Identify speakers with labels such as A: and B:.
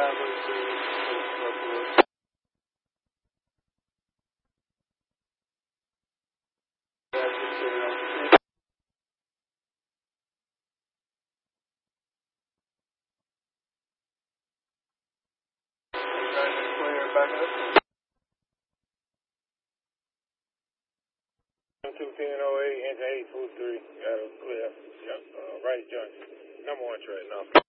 A: Enter 843, got a clear. Yep, right joint. Number 1 trade now.